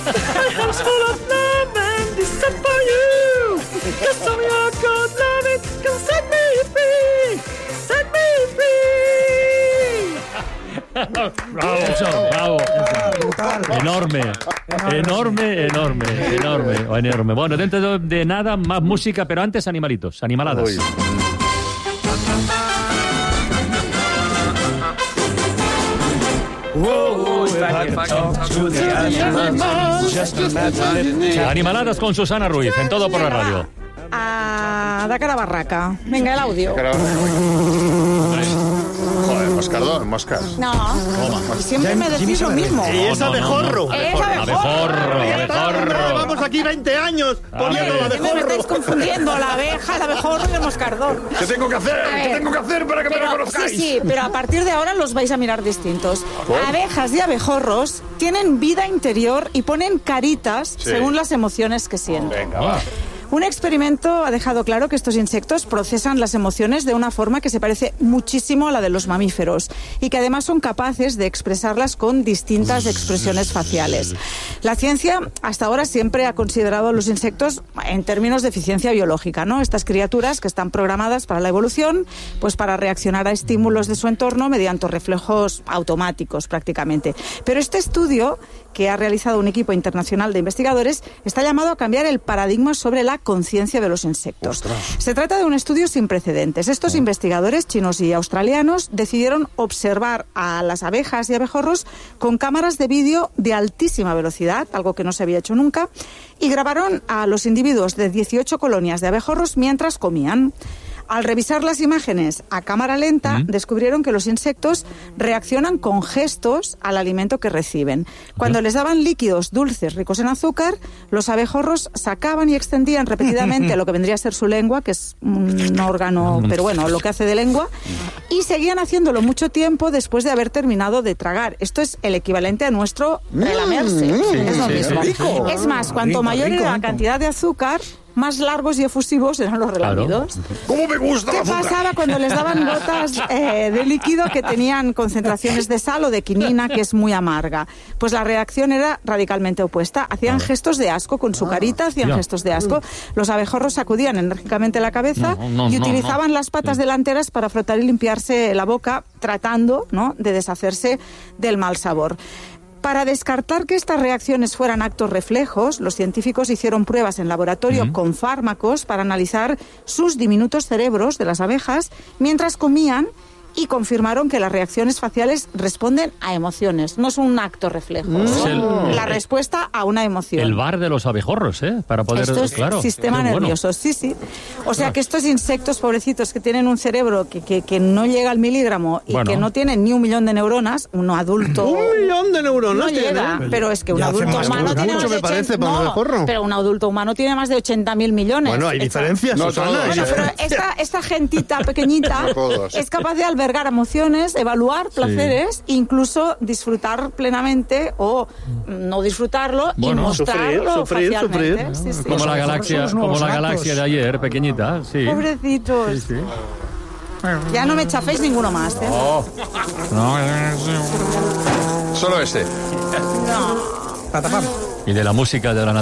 house full of love and this is for you. Cause some of your good love it can set me free. Set me free. Bravo. Enorme. Bueno, dentro de nada, más música, pero antes animalitos, animaladas. Uy. Animaladas con Susana Ruiz, en Todo por la Radio. Da cara barraca. Venga, el audio. Joder, moscas. No, siempre me decís lo mismo. Y es abejorro. Es abejorro. Llevamos aquí 20 años poniendo el Me abejorro. estáis confundiendo la abeja, el abejorro y el moscardón. ¿Qué tengo que hacer? A ver, ¿Qué tengo que hacer para que me reconozcáis? Sí, pero a partir de ahora los vais a mirar distintos. Abejas y abejorros tienen vida interior y ponen caritas según las emociones que sienten. Venga, va. Un experimento ha dejado claro que estos insectos procesan las emociones de una forma que se parece muchísimo a la de los mamíferos y que además son capaces de expresarlas con distintas expresiones faciales. La ciencia hasta ahora siempre ha considerado a los insectos en términos de eficiencia biológica, ¿no? Estas criaturas que están programadas para la evolución, pues para reaccionar a estímulos de su entorno mediante reflejos automáticos prácticamente. Pero este estudio que ha realizado un equipo internacional de investigadores está llamado a cambiar el paradigma sobre la conciencia de los insectos. ¡Ostras! Se trata de un estudio sin precedentes. Estos investigadores chinos y australianos decidieron observar a las abejas y abejorros con cámaras de vídeo de altísima velocidad, algo que no se había hecho nunca, y grabaron a los individuos de 18 colonias de abejorros mientras comían. Al revisar las imágenes a cámara lenta, descubrieron que los insectos reaccionan con gestos al alimento que reciben. Cuando les daban líquidos dulces ricos en azúcar, los abejorros sacaban y extendían repetidamente lo que vendría a ser su lengua, que es un órgano, pero bueno, lo que hace de lengua, y seguían haciéndolo mucho tiempo después de haber terminado de tragar. Esto es el equivalente a nuestro relamerse. Es lo mismo. Es más, cuanto mayor era la cantidad de azúcar, más largos y efusivos eran los relamidos. ¿Cómo me gusta ¿Qué la azúcar? pasaba cuando les daban gotas de líquido que tenían concentraciones de sal o de quinina, que es muy amarga? Pues la reacción era radicalmente opuesta. Hacían gestos de asco con su carita, hacían gestos de asco. Los abejorros sacudían enérgicamente la cabeza y utilizaban las patas delanteras para frotar y limpiarse la boca, tratando, ¿no?, de deshacerse del mal sabor. Para descartar que estas reacciones fueran actos reflejos, los científicos hicieron pruebas en laboratorio con fármacos para analizar sus diminutos cerebros de las abejas mientras comían y confirmaron que las reacciones faciales responden a emociones. No es un acto reflejo, es la respuesta a una emoción. El bar de los abejorros, para poder... Esto es claro, sistema nervioso, sí. O sea que estos insectos pobrecitos que tienen un cerebro que no llega al miligramo y que no tienen ni 1 millón de neuronas, uno adulto... 1 millón de neuronas no llega, pero es que un adulto humano tiene más de 80... pero un adulto humano tiene más de 80.000 millones. Bueno, hay diferencias, Susana. Bueno, pero esta gentita pequeñita es capaz de albergar emociones, evaluar placeres, incluso disfrutar plenamente o no disfrutarlo y mostrarlo facialmente. Sí. Como la galaxia de ayer, pequeñita. Sí. Pobrecitos. Sí. Ya no me chaféis ninguno más, ¿eh? Solo ese. No. Y de la música de la